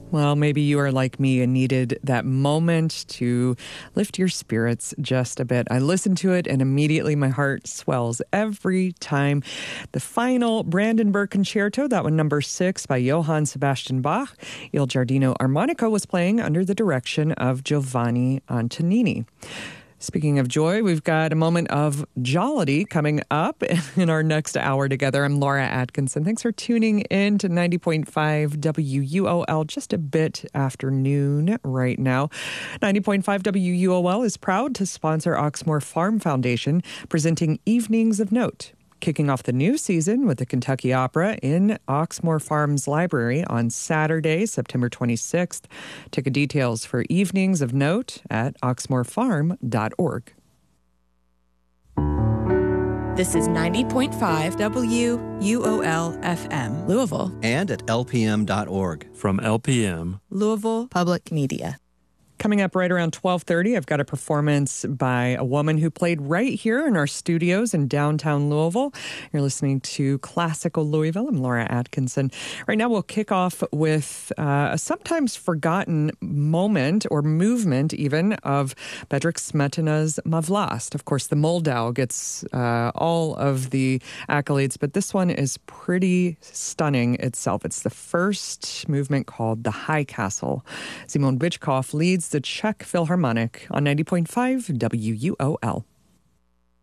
Well, maybe you are like me and needed that moment to lift your spirits just a bit. I listened to it and immediately my heart swells every time. The final Brandenburg Concerto, that one number 6 by Johann Sebastian Bach, Il Giardino Armonico, was playing under the direction of Giovanni Antonini. Speaking of joy, we've got a moment of jollity coming up in our next hour together. I'm Laura Atkinson. Thanks for tuning in to 90.5 WUOL, just a bit after noon right now. 90.5 WUOL is proud to sponsor Oxmoor Farm Foundation, presenting Evenings of Note. Kicking off the new season with the Kentucky Opera in Oxmoor Farms Library on Saturday, September 26th. Ticket details for Evenings of Note at oxmoorfarm.org. This is 90.5 WUOL FM, Louisville. And at lpm.org. From LPM, Louisville Public Media. Coming up right around 12:30, I've got a performance by a woman who played right here in our studios in downtown Louisville. You're listening to Classical Louisville. I'm Laura Atkinson. Right now, we'll kick off with a sometimes forgotten moment or movement even of Bedřich Smetana's Ma Vlast. Of course, the Moldau gets all of the accolades, but this one is pretty stunning itself. It's the first movement called the High Castle. Simon Bychkov leads the Czech Philharmonic on 90.5 WUOL.